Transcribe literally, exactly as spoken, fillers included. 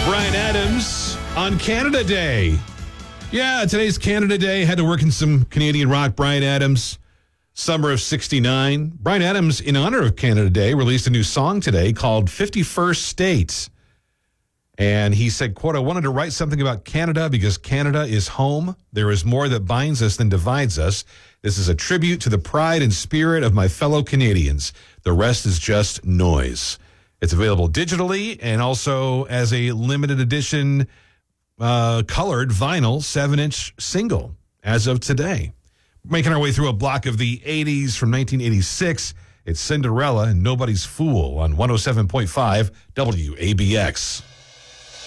Bryan Adams on Canada Day. Yeah, today's Canada Day. Had to work in some Canadian rock. Bryan Adams, summer of sixty-nine. Bryan Adams, in honor of Canada Day, released a new song today called fifty-first State. And he said, quote, I wanted to write something about Canada because Canada is home. There is more that binds us than divides us. This is a tribute to the pride and spirit of my fellow Canadians. The rest is just noise. It's available digitally and also as a limited edition uh, colored vinyl seven-inch single as of today. Making our way through a block of the eighties from nineteen eighty-six. It's Cinderella and Nobody's Fool on one oh seven point five W A B X.